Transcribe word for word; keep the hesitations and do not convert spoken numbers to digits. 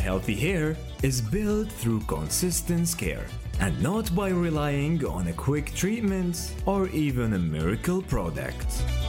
healthy hair is built through consistent care and not by relying on a quick treatment or even a miracle product.